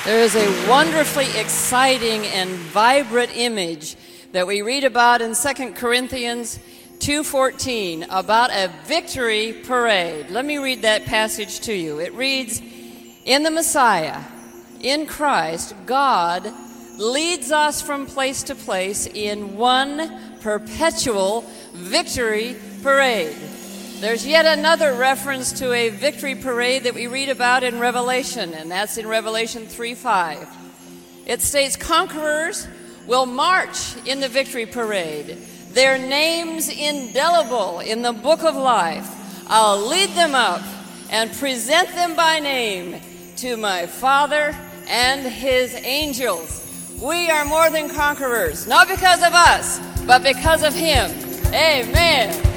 There is a wonderfully exciting and vibrant image that we read about in 2 Corinthians 2:14 about a victory parade. Let me read that passage to you. It reads, "In the Messiah, in Christ, God leads us from place to place in one perpetual victory parade." There's yet another reference to a victory parade that we read about in Revelation, and that's in Revelation 3:5. It states, "Conquerors will march in the victory parade, their names indelible in the book of life. I'll lead them up and present them by name to my Father and his angels." We are more than conquerors, not because of us, but because of him. Amen.